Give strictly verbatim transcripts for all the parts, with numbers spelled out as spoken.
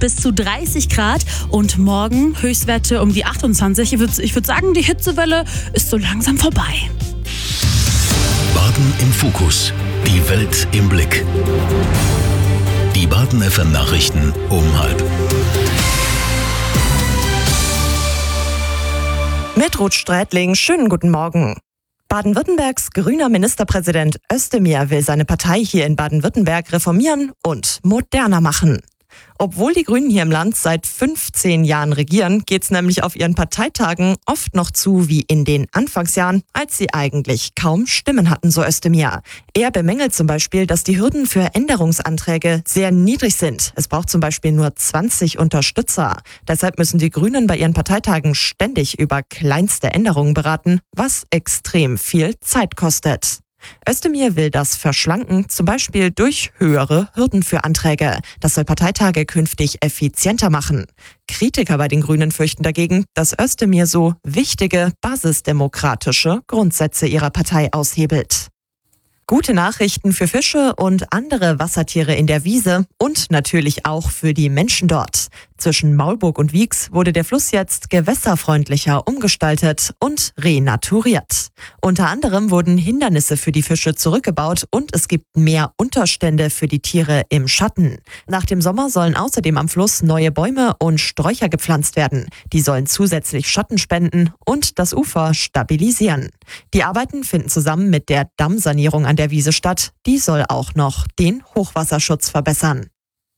bis zu dreißig Grad und morgen Höchstwerte um die achtundzwanzig. Ich würde ich würd sagen, die Hitzewelle ist so langsam vorbei. Baden im Fokus. Die Welt im Blick. Die Baden F M Nachrichten um halb. Mit Ruth Strätling, schönen guten Morgen. Baden-Württembergs grüner Ministerpräsident Özdemir will seine Partei hier in Baden-Württemberg reformieren und moderner machen. Obwohl die Grünen hier im Land seit fünfzehn Jahren regieren, geht's nämlich auf ihren Parteitagen oft noch zu wie in den Anfangsjahren, als sie eigentlich kaum Stimmen hatten, so Özdemir. Er bemängelt zum Beispiel, dass die Hürden für Änderungsanträge sehr niedrig sind. Es braucht zum Beispiel nur zwanzig Unterstützer. Deshalb müssen die Grünen bei ihren Parteitagen ständig über kleinste Änderungen beraten, was extrem viel Zeit kostet. Özdemir will das verschlanken, zum Beispiel durch höhere Hürden für Anträge. Das soll Parteitage künftig effizienter machen. Kritiker bei den Grünen fürchten dagegen, dass Özdemir so wichtige basisdemokratische Grundsätze ihrer Partei aushebelt. Gute Nachrichten für Fische und andere Wassertiere in der Wiese und natürlich auch für die Menschen dort. Zwischen Maulburg und Wieks wurde der Fluss jetzt gewässerfreundlicher umgestaltet und renaturiert. Unter anderem wurden Hindernisse für die Fische zurückgebaut und es gibt mehr Unterstände für die Tiere im Schatten. Nach dem Sommer sollen außerdem am Fluss neue Bäume und Sträucher gepflanzt werden. Die sollen zusätzlich Schatten spenden und das Ufer stabilisieren. Die Arbeiten finden zusammen mit der Dammsanierung an der Wiese statt. Die soll auch noch den Hochwasserschutz verbessern.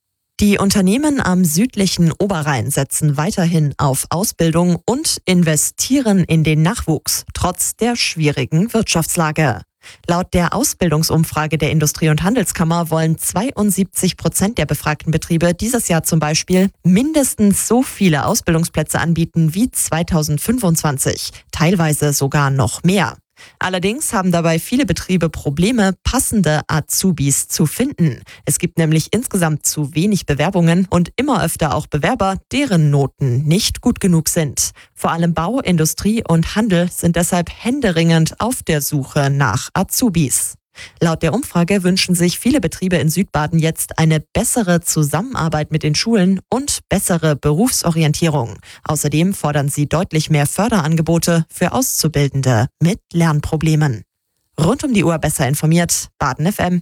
Die Unternehmen am südlichen Oberrhein setzen weiterhin auf Ausbildung und investieren in den Nachwuchs, trotz der schwierigen Wirtschaftslage. Laut der Ausbildungsumfrage der Industrie- und Handelskammer wollen zweiundsiebzig Prozent der befragten Betriebe dieses Jahr zum Beispiel mindestens so viele Ausbildungsplätze anbieten wie zweitausendfünfundzwanzig, teilweise sogar noch mehr. Allerdings haben dabei viele Betriebe Probleme, passende Azubis zu finden. Es gibt nämlich insgesamt zu wenig Bewerbungen und immer öfter auch Bewerber, deren Noten nicht gut genug sind. Vor allem Bau, Industrie und Handel sind deshalb händeringend auf der Suche nach Azubis. Laut der Umfrage wünschen sich viele Betriebe in Südbaden jetzt eine bessere Zusammenarbeit mit den Schulen und bessere Berufsorientierung. Außerdem fordern sie deutlich mehr Förderangebote für Auszubildende mit Lernproblemen. Rund um die Uhr besser informiert, Baden F M.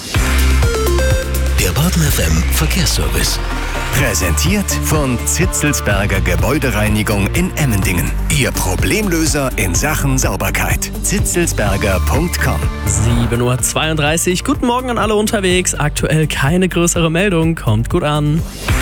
Der Baden F M Verkehrsservice. Präsentiert von Zitzelsberger Gebäudereinigung in Emmendingen. Ihr Problemlöser in Sachen Sauberkeit. zitzelsberger punkt com. sieben Uhr zweiunddreißig. Guten Morgen an alle unterwegs. Aktuell keine größere Meldung. Kommt gut an.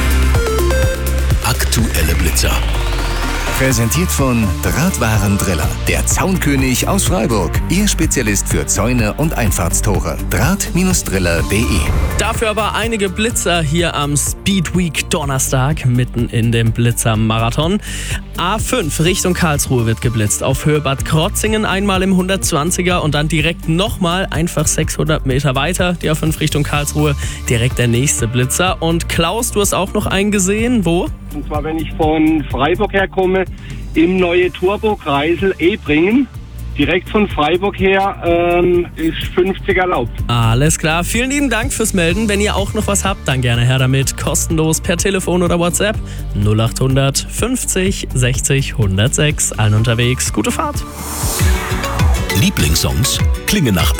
Aktuelle Blitzer. Präsentiert von Drahtwarendriller. Der Zaunkönig aus Freiburg. Ihr Spezialist für Zäune und Einfahrtstore. Draht Driller punkt de. Dafür aber einige Blitzer hier am Speed Week Donnerstag, mitten in dem Blitzer-Marathon. A fünf Richtung Karlsruhe wird geblitzt. Auf Höhe Bad Krotzingen einmal im hundertzwanziger und dann direkt nochmal einfach sechshundert Meter weiter. Die A fünf Richtung Karlsruhe, direkt der nächste Blitzer. Und Klaus, du hast auch noch einen gesehen. Wo? Und zwar, wenn ich von Freiburg herkomme, im neue Turbo-Kreisel Ebringen. Direkt von Freiburg her ähm, ist fünfzig erlaubt. Alles klar, vielen lieben Dank fürs Melden. Wenn ihr auch noch was habt, dann gerne her damit. Kostenlos per Telefon oder WhatsApp null achthundert fünfzig sechzig hundertsechs. Allen unterwegs, gute Fahrt. Lieblingssongs klingen nach